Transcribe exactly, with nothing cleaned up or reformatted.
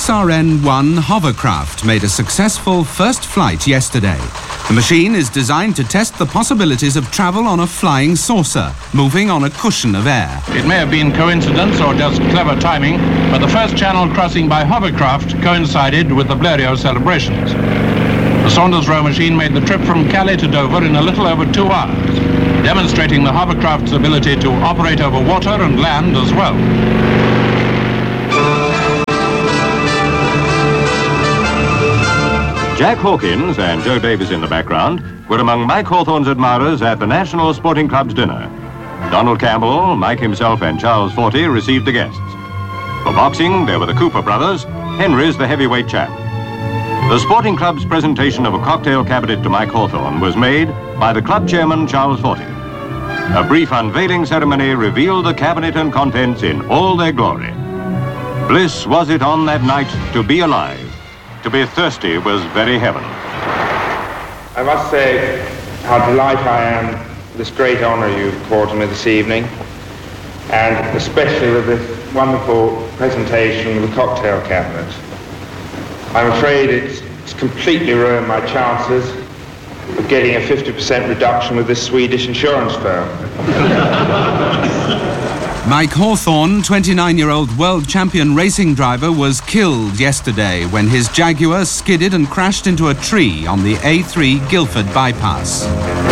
S R N one hovercraft made a successful first flight yesterday. The machine is designed to test the possibilities of travel on a flying saucer, moving on a cushion of air. It may have been coincidence or just clever timing, but the first channel crossing by hovercraft coincided with the Blériot celebrations. The Saunders Roe machine made the trip from Calais to Dover in a little over two hours, demonstrating the hovercraft's ability to operate over water and land as well. Jack Hawkins and Joe Davis in the background were among Mike Hawthorne's admirers at the National Sporting Club's dinner. Donald Campbell, Mike himself and Charles Forty received the guests. For boxing, there were the Cooper brothers. Henry's the heavyweight champ. The Sporting Club's presentation of a cocktail cabinet to Mike Hawthorne was made by the club chairman, Charles Forty. A brief unveiling ceremony revealed the cabinet and contents in all their glory. Bliss was it on that night to be alive. To be thirsty was very heaven. I must say how delighted I am with this great honor you've accorded me this evening, and especially with this wonderful presentation of the cocktail cabinet. I'm afraid it's, it's completely ruined my chances of getting a fifty percent reduction with this Swedish insurance firm. Mike Hawthorne, twenty-nine-year-old world champion racing driver, was killed yesterday when his Jaguar skidded and crashed into a tree on the A three Guildford bypass.